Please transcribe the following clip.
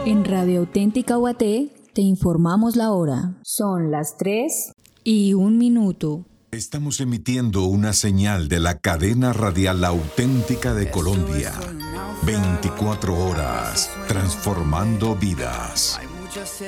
En Radio Auténtica Guaté te informamos la hora. Son las 3:01. Estamos emitiendo una señal de la cadena radial auténtica de Colombia. 24 horas, transformando vidas.